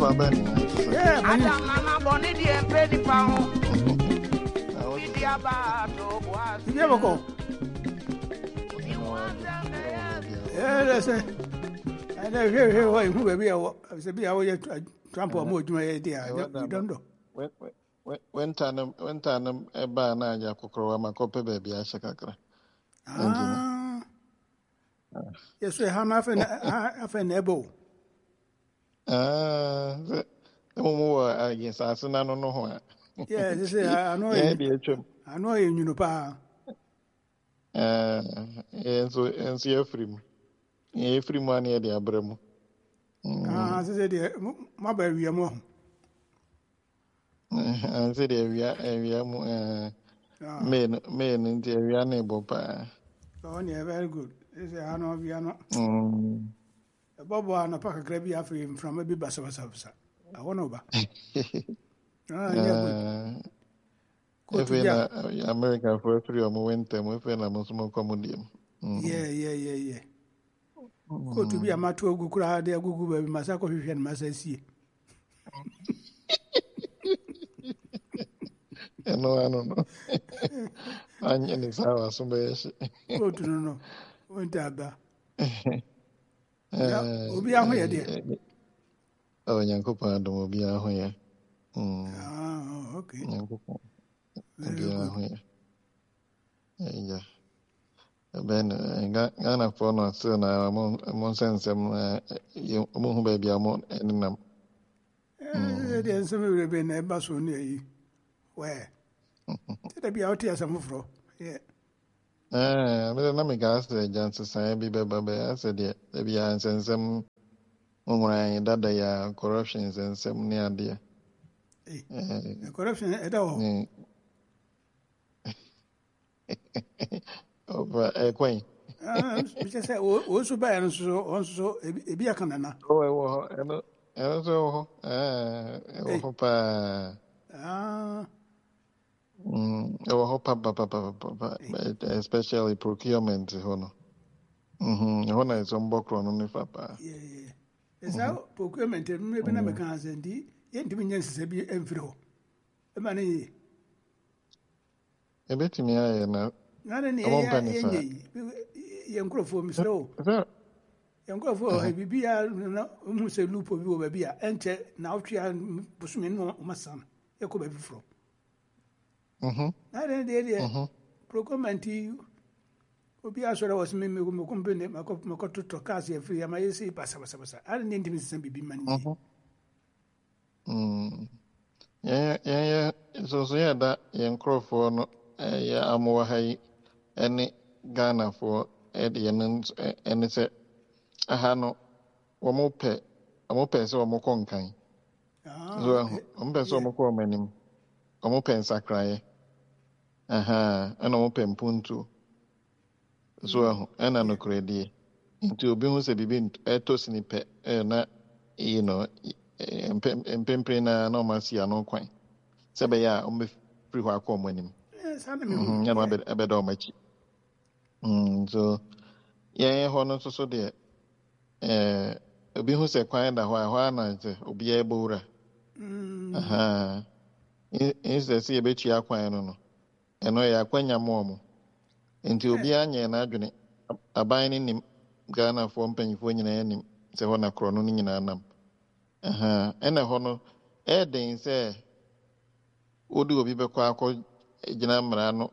for Benny. Yeah, man. Mama Bonnie, the penny pound. You ever go? Yeah, that's it. I never hear why who will be a Trump or more to my idea. You don't know. When Tannum, a banana, Yakokro, my copy baby, I shakakra. Yes, we have half an ebo. The more, I guess, I don't know why. Yeah, they say, I know you know, pa. And so you're free. Every money at the Abramo. I said, my baby, more. And said, we are men in the area neighbor. Oh, yeah, very good. They say, I know we are not. A bob and a pack of gravy after him from a bit bus of us. I want over. If in America for 3 or more winter, we feel a more commodium. Yeah. Go to be a matter of Google, their Google baby, Masako, and Massassi. No, I don't know. Onion is how somebody go to know. Winter. Will be out here, dear. Oh, Yankopa will be out here. Okay. Yankopa will be out here. Yeah. Ben, Ghana for no soon, among sense, you who baby among any number. There's some will be a bus near you. Where? Did I be out here some fro? Yeah. But let me gas the Johnson, I be baby. I said, there be answering some that they are corruptions and some near dear. Corruption at all. Over a queen. Just say, also by and so also a beer canana. Oh, and so, especially procurement. Honor is on Bokron only papa. Yeah. It's how procurement maybe never can send the inconvenience to be enfro. The money. A bit me, I know. Not any young crow for Miss Lowe. Young crow for a BBR, who say loop of you, baby, enter now she and Busman, my son. You could be from. Not any idea. Procurement you. Obi asora was me company my to Tokasi free. I may say Passabasa. I didn't intimacy be money. Yeah. So, that young crow for no, I'm high any Ghana for Eddie and it's a Hano or more pet, a more pet or more conking. So, I'm best or more common, or more pen sacrai. And open punto. So, and I'm no credit. Into being who's a bibin, a tossing pet, not, you know, and pimping no mercy and no quine. Sabaya, free who are common. A bed on my cheek. So, yeah, honor so dear. Be who's a quiet that why be able. Is the sea a bit ya quiet no. And I acquaint more. Until be anya and adjunct a binding him Ghana for penny for any, say honor croning in anam. And a honor, Edding say, would do be quack Janamrano,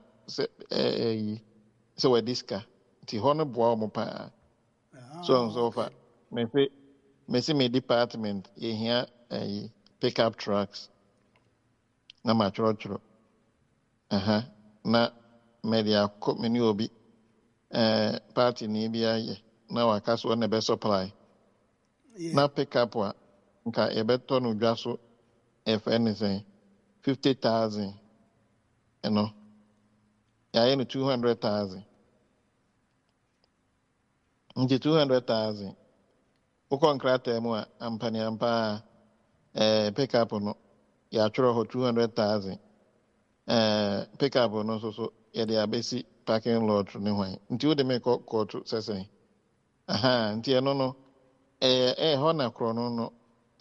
so a disca, the honor boom pa. So far, may see me department here a pickup trucks. Na macho. Na media cook menu obi party ni bia ye na wakaso na be supply na pick up wa nka ebeto no dwa so if anything 50,000 you know ya ye no 200,000 nti 200,000 uko nkrata mu a ampani ampa pick up no ya choro ho 200,000 pick up no so yɛde abɛsi parking lot ne hwan nti wode me kɔɔto sɛsɛn nti ɛno no hɔ na korɔ no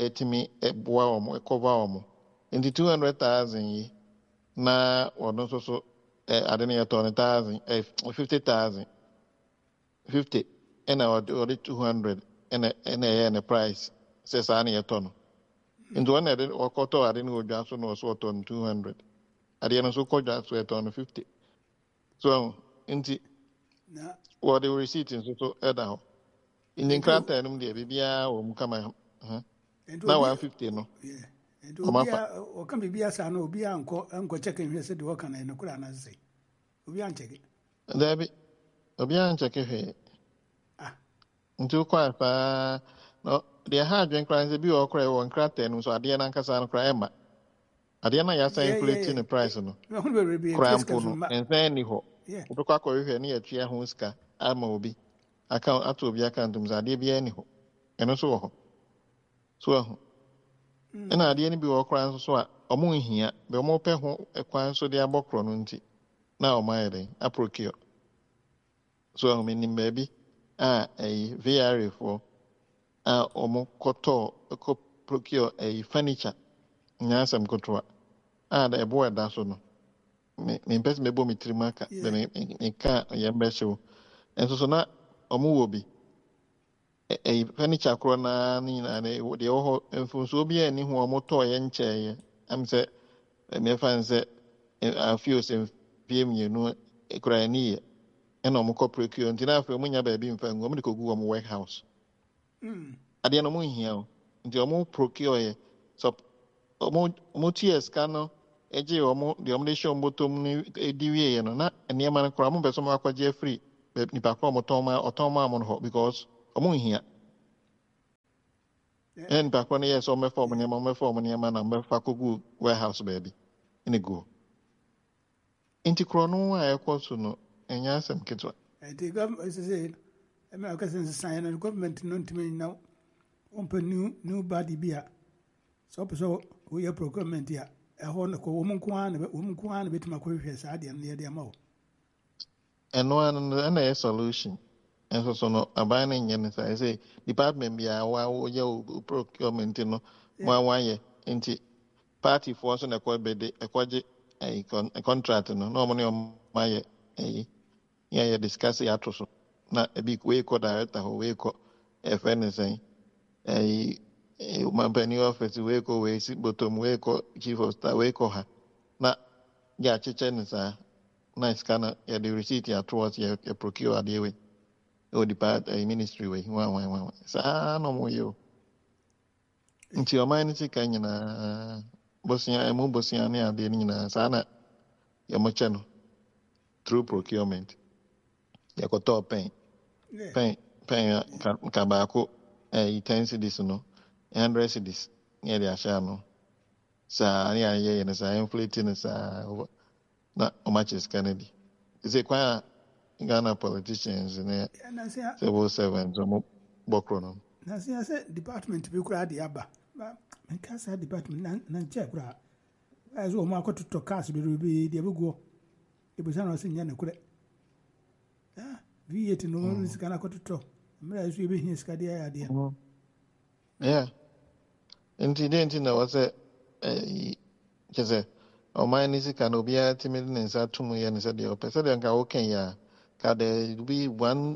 etimi eboa omo cover omo into 200,000 yi na ono so ade na yeto 1,000 50,000 50 and or 200 and a price says ani yeto no into one ade okoto ade na odwa so no so 200 ade no so kodwa so yeto 50 so inti na what the receipt in so eda in the krata enum de bibia o mu kama na 150 no yeah ento obia o kan bibia sa no obia anko check hwe se de o kan no kura na se obia ancheck Dabi obia ancheck hwe nti kwa fa no de ha adwen kran se bi o kra won krata enum so ade na nkasa no kra ema ade na ya sa inflate the price no no ho be be krampo no ensan ni ho obekwa kwa hwe na ya twa ho ska ama obi account ato obi account mu ade bia ni ho eno so ho so ena ade ni bi wo kran so a omo nhia be omo pe ho ekwan so de abokro no nti na omo ayede aprocure so me nim ba bi VR for omo koto ko procure furniture nyasam kotoa da ebo da so no me pese me bo me trimaka be me ka yembe show enso so na omo wo bi furniture kro na ni na de ho enfunso bi ani ho omo to ye ncheye am se me fan se afio se pm yenu ekra ni ye ena omo corporate kio ntina afro mo nya ba bi mfa ngo mo de kogu omo warehouse ade no mo hia o nti omo procure ye so omo ts kano eje omo de omo de show mbotom ni ediwie ye no na eniema no kra mo be so mo akwaje free nipa kra mo otoma mo no because omo hia en back when yes o me form niam na me fa kogu warehouse baby in go inti krono a ekoso no enya asem ketwa the government say America since sign and government no ntimi now open new body bia so we are procurement ya ho no ko wo nko an betima ko hwehwe sa de ne de ma wo eno an na solution enso so no aban na nye ne say say department bia wa ye procurement no wa ye nti party for so na ko bede ekwaje contract no no mo ne o ma ye ya discuss ya to so na ebi we ko director ho we ko FN say company office we ko we si bottom we ko chief of staff we ko ha na ya cheche ne sa na scanner ya the receipt ya towards ya procure ade we o department ministry we wa sa no mo yo nti o man ti kan nyina bosia ne ade nyina sa na ya mo che no through procurement ya ko to pen ka ba ko 10 cedis no 100 cedis ya dia sha no sa ani aye ne sa inflate ne sa na o matches Kennedy is kwa Ghana politicians ne civil servants mo bokro no na say department bi kura de aba ba nka sa department na nche kura azo mo akoto cars bi de beguo e bo sana o sin nya ne kure V8 no sikana akoto mra azo be hin sikade ya de incident na wase keze o man is can obia timid ne sa tumu ye ne se de opese de nka oken ya ka there be one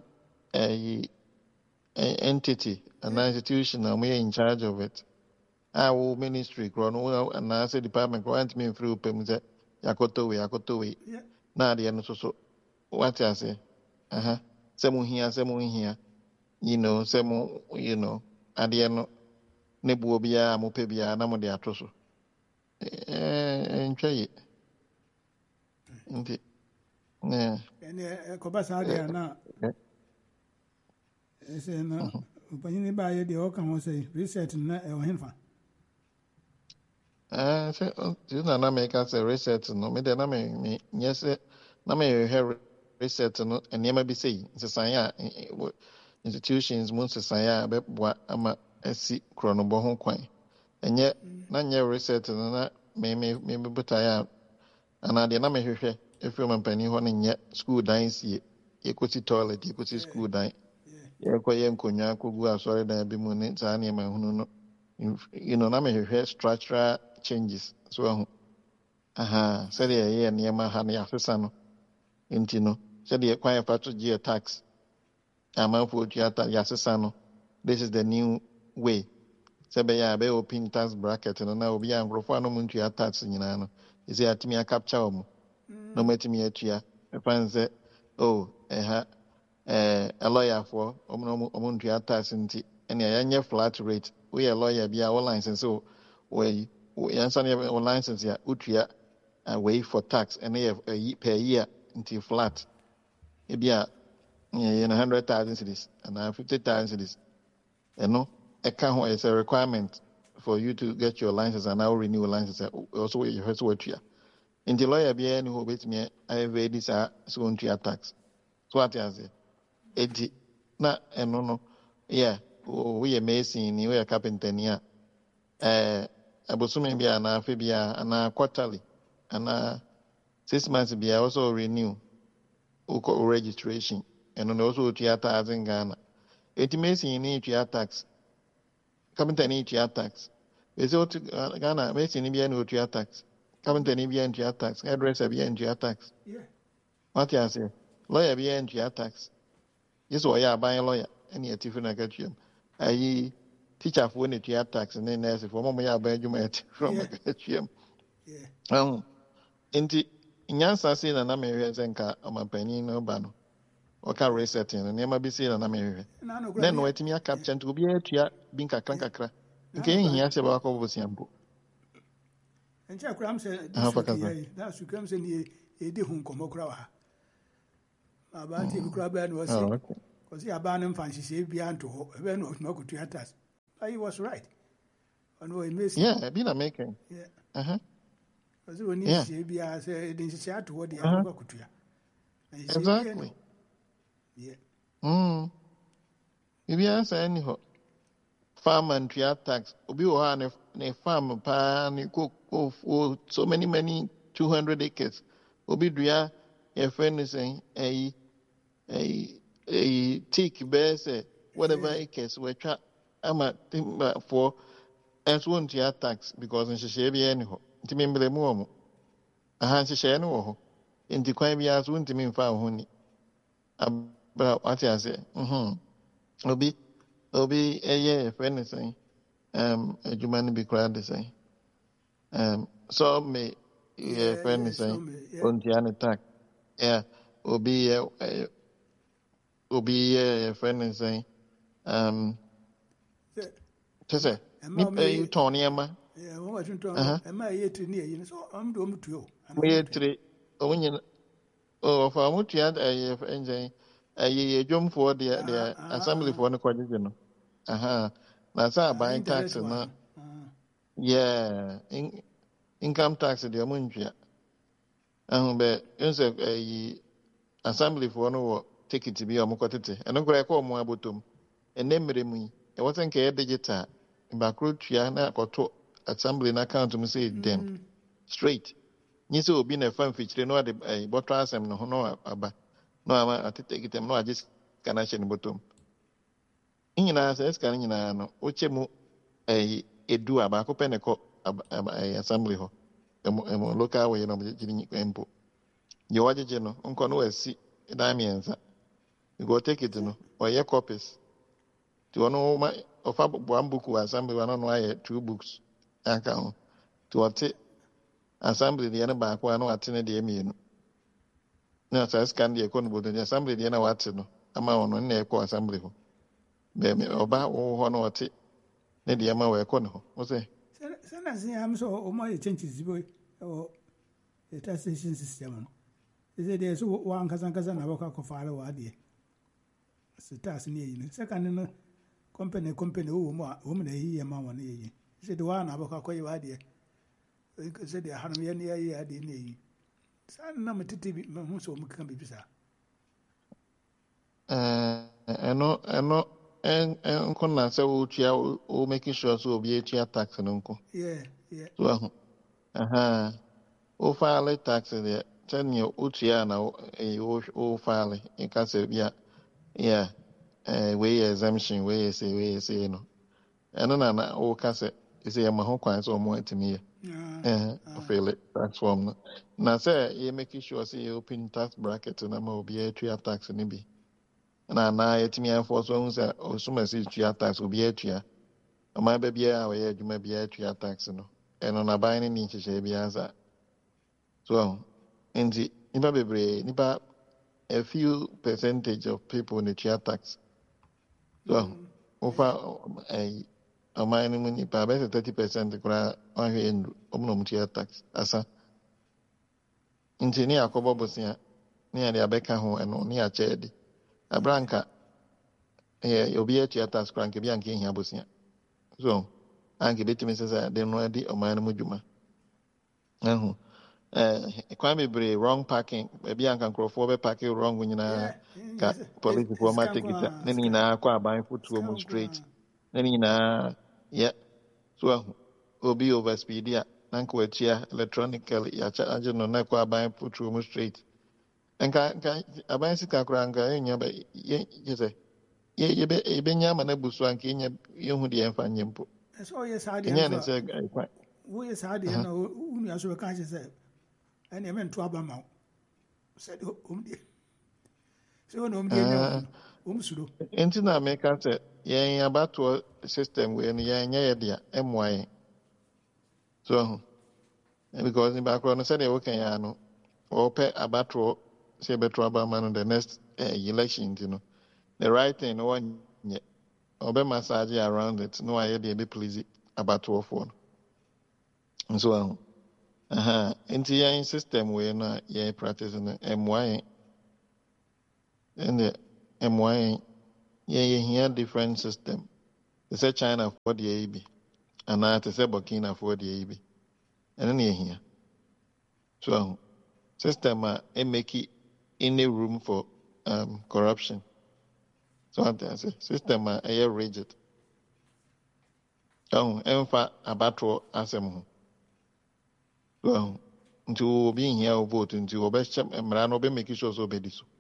entity an institution na we in charge of it our ministry grow no and as a department grant me free opem se yakoto we na de no so what I say semu hia you know semu you know ade no ne buo bia mo pe bia na mo de atoso ntwaye nti ne ene ko basa de na ese na upanyini ba ye de o kan wo say reset na e o henfa se na make us a reset no me de na me nyese na me he reset no enema bi sei nsesan ya institutions mun nsesan ya be boa ama asi kronobo ho kwan enye na nye reset no na me buta ya ana de na me hwehwe efi mampani ho ne nye school dan sie yekoti toilet yekoti school dan yekoye nkonya kogu asore dan bi mu ne saa ne ma hunu no na me structural changes so said yeah near my honey after nti no said kwan fa to geo tax amanfo tuata yasesa no this is the new way sebe ya be open tax bracket no na obi angrofo no muntu ya tax nyina no isi atimi capture omo no matimi atua fanze a lawyer for omuntu ya tax nti ene ya nye flat rate we a lawyer bia o license so we yansa ne o license ya utua way for tax ene per year nti flat ebia 100,000 cities and 50,000 cities it's a requirement for you to get your license and now renew a license also you have to work in the lawyer be any who bet me I have this so on to tax so what is it na no yeah we amazing we are carpenter near abosome bia na afi bia na quarterly and 6 months bia also renew or registration and also to tax in Ghana it means you need to tax carpenter need to tax we say to Ghana mason bia no to tax carpenter need bia to tax hairdresser bia to tax yeah what you say lawyer bia to tax yes or ya buy lawyer any a different agreement ayi teacher for need to tax and then nurse for mama ya buy jumet from agreement yeah inti nyansa say na me hwe zenka amapanyin no ba no oka resetting no nema bi say na me hwe then no etimi capture nti obi atua bi nkakra nke ehia se ba ko bosiampo encha kura am say that should come say ni edi hun komo kura wa aba anti bi kura ba no say cause ya ba no mfa nhihye bi anto ho ebe no no kutua tax he was right ono e mess yeah be na making yeah because when you see be as the share to what the other kutua exactly yeah maybe answer anyhow farm and tua tax obi wo ha ne farm pa ne ko so many 200 acres obi dua your friend is saying a take base whatever acres we try ama timber for as one tua tax because in share be anyhow nti membre mu omo nhye no wo ho nti kwan bia so ntimi mfa ho ni abra ati ase obi eye friend say adwuma no bi kra de say so me friend say on the attack yeah obi friend say tese ni Tony ama yeah what you talk am I yet near so I'm do to me three onyin for mutia engine jom for the assembly for no kwaje no na sa buying tax na yeah income tax the omuntua be unse assembly for no ticket bi omukotete eno kura ko omu abotom enemere mu e wasn't ke digital bakro tua na akoto assembly na account mu say then straight nyi se obi na fan fichire no ade bottom asem no ho no aba no ama atete gitem no agis kana she ni bottom nyina se ska nyina no oche mu edu aba ko peneko assembly ho emo local way no jiri empo ye wajeje no nko no wasi damienza you go take it no or your copies to no ma of one book was assembly one no aye 2 books aka to ate assembly the na ba ko no atene de emienu na sa scan the economy the assembly the na wate no ama ono na ekọ assembly ho be me oba wo ho no ate ne de ama we ekọ no ho say sana sin am so o mo changes boy o the taxation system no they dey so wan kasa na ba ko fara wa de status ni yi second no company o mo na yi ma won yi say the one na ba ko yi wa de say the haram ya ni ya de ni yi san na metete bi mo so mo kan bi bisa eno nko na say o tua o making sure so obi etua tax no nko yeah so o file tax there tell you o tua na o file in case bia yeah we exemption we say no ɛno na woka sɛ ɛsɛ yɛma ho kwan sɛ ɔmo atumi yɛ ɔfeele tax form no na sɛ yɛ make sure sɛ yɛ open tax bracket na ma obiara tua tax no bi na yɛtumi afɔ so hu sɛ ɔsoma sɛ tua tax obiara tua ɔman ba biara a wɔyɛ adwuma biara tua tax no ɛno n'aban no ne nhyehyɛe biara saa so nti nipa bebree nipa a few percentage of people ne tua tax so wofa ɔman no mu nipa bɛsɛ 30% koraa ɔhwɛ ndu ɔmo na ɔmo tua tax asa nti ne akɔbɔ bosea ne yɛde abɛka ho ɛno ne akyɛ adi abranka obi atua tax koraa nke bi anka ehia bosea so anka betumi sɛ de no adi ɔman no mu dwuma kwan bebree wrong parking baabi anka nkurɔfoɔ bɛ parking wrong nyinaa ka polisifoɔ ma tikita ne nyinaa kɔ aban fotuo mu straight ne nyinaa so obi overspeed a nanka watua electronically yɛakyɛ agye no na kɔ aban fotuo mu straight nka aban sika koraa nka ɛnya ba yɛsɛ yɛbɛnya ama no abu so anka yɛhu deɛ ɛmfa nyɛ mpo ɛnyɛ ne sɛ kwan woyɛ saa deɛ na wonua so bɛka kyɛ sɛ ɛne ɛmɛnto aba ma wo sɛde ɔmdeɛ sɛ wone ɔmdeɛ ɔmsuro nti na meka sɛ yɛn abatoɔ system wei no yɛnyɛ yɛ dea ɛmmoa yɛn so because nipakorɔ no sɛdeɛ woka yɛ no wɔpɛ abatoɔ sɛ yɛbɛto aba ma no the next election nti no the right thing no wɔnyɛ ɔbɛmassage around it na wayɛ deɛ ɛbɛplease abatoɔfoɔ no nso nti yɛn system wei no a yɛn practice no ɛmmoa yɛn ɛnɛ ɛmmoa yɛn yɛhia different system te sɛ Chinafoɔ deɛ yi bi anaa te sɛ Burkinafoɔ deɛ yi bi ɛno na yɛhia so system a ɛmaki any room for corruption so ante system a ɛyɛ rigid ɛmfa abatoɔ asɛm ho so nti obi nhia o vote nti wɔbɛhyɛ mmara no wɔbɛmaki sure sɛ ɔbɛdi so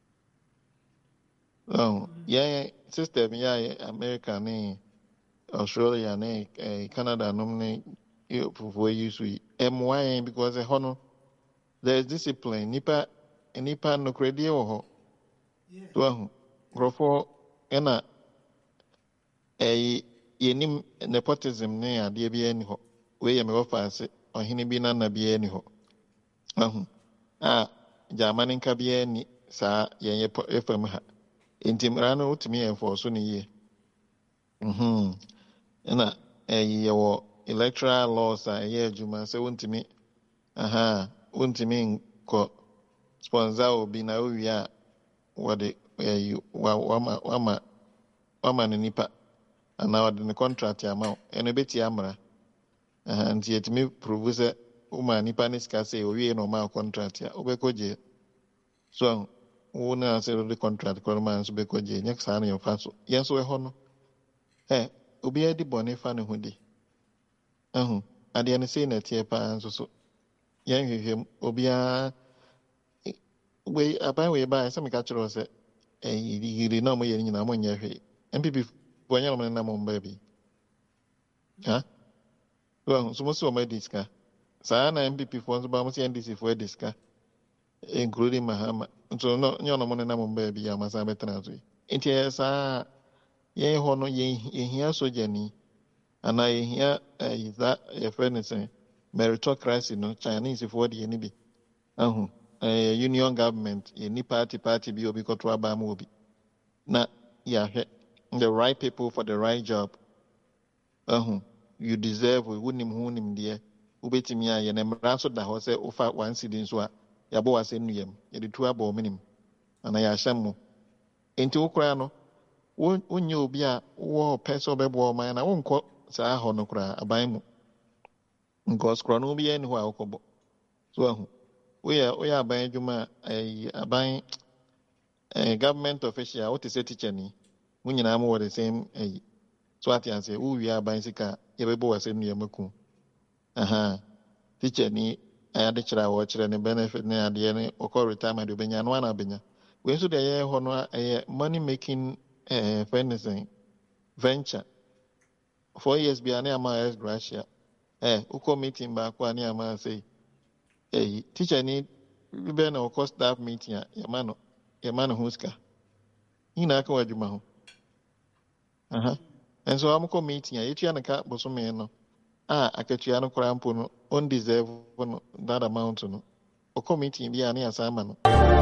yɛn system yɛ America ne Australia ne Canada nom ne fufuo yi so yi ɛmmoa yɛn because ɛhɔ no there is discipline nipa nokoradie wɔ hɔ so nkurɔfoɔ ɛna yɛnim nepotism ne adeɛ bi ani hɔ wei yɛ mebɛfa ase ɔhene bi nana bi ani hɔ gyama ne nka bi ani saa yɛn yɛ fam ha nti mmara no wotumi yɛ mfɔɔ so ne yie ɛna yɛwɔ electoral laws a ɛyɛ adwuma sɛ wontumi nkɔ sponsor obi na wowie a wɔde wama no nipa anaa wɔde ne contract ama wo ɛno bɛtie amara nti yɛtumi prove sɛ woma nipa ne sika sɛ owie na ɔma contract a wobɛkɔ gye so wo na sɛ wode contract kɔ no ma nso bɛkɔ gye nyɛ saa no yɛmfa so yɛn so ɛhɔ no obiara di bɔne fa ne ho di adeɛ no sei na ɛteɛ paa nso so yɛn hwehwɛm obiara aban wei baa sɛ meka kyerɛ sɛ yiri na ɔmoyɛ no nyinaa monyɛ hwee MPP foɔ nyɛ ɔmo ne nam ɔmbaa bi so mo sɛ ɔmo adi sika saa na MPP foɔ nso ba mo sɛ NDC foɔ adi sika including Mahama nso nyɛ ɔno mo ne nam ɔmbaa bi a ɔmasan bɛtena so yi nti ɛyɛ saa yɛn hɔ no yɛhia sogyani anaa yɛhia yɛfrɛ no sɛ meritocracy no Chinese foɔ deɛ ne bi union government yɛni party bi obi kɔto aba ma obi na yɛahwɛ the right people for the right job you deserve wonim ho nimdeɛ wobɛtumi ayɛ na mmara nso da hɔ sɛ wofa 1 cedi nso a yɛabɔ w'asɛ nnuyam yɛde tu abɔ ɔmo nim anaa yɛahyɛ mo nti wo koraa no wonyɛ obi a wowɔ pɛ sɛ ɔbɛboa ɔman na wonkɔ saa hɔ no koraa aban mu because korɔ no wobiara ni hɔ a wokɔbɔ so woyɛ aban adwuma a aban government official a wote sɛ teacher ni mo nyinaa mowɔ the same so ate ase wowie aban sika yɛbɛbɔ w'asɛ nnuamaku teacher ni ade kyerɛ a wɔkyerɛ ne benefit ne adeɛ ne ɔkɔ retirement wobɛnya no ana abɛnya wei nso deɛ ɛyɛ hɔ no ɛyɛ money making venture 4 years be any ama as gracia uko meeting back one ama say teacher need be na cost staff meeting ya man huska ina aka wadwuma ho and so amko meeting ya yetua na ka bosome no akatua no kora mpo no on deserve no that amount no uko meeting bi ani asama no